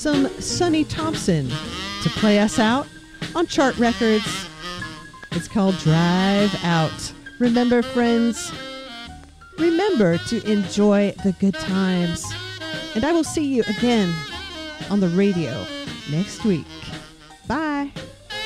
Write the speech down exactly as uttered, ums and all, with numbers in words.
some Sonny Thompson to play us out on Chart Records. It's called Drive Out. Remember, friends, remember to enjoy the good times. And I will see you again on the radio next week. Bye.